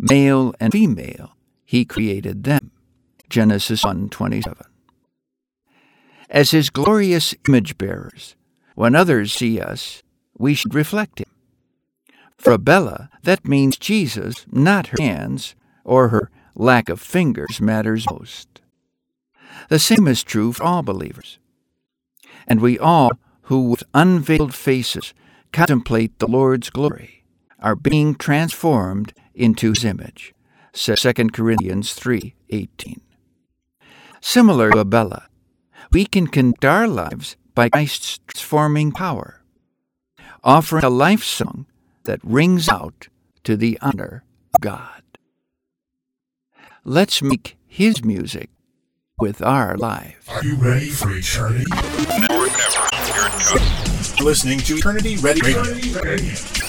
Male and female, he created them. Genesis 1:27. As his glorious image bearers, when others see us, we should reflect him. For Abella, that means Jesus, not her hands or her lack of fingers matters most. The same is true for all believers. And we all, who with unveiled faces contemplate the Lord's glory, are being transformed into his image. 2 Corinthians 3:18. Similar to Abella, we can conduct our lives by Christ's transforming power, offering a life song that rings out to the honor of God. Let's make his music with our lives. Are you ready for eternity? Never. Here it comes. Listening to Eternity Ready Radio.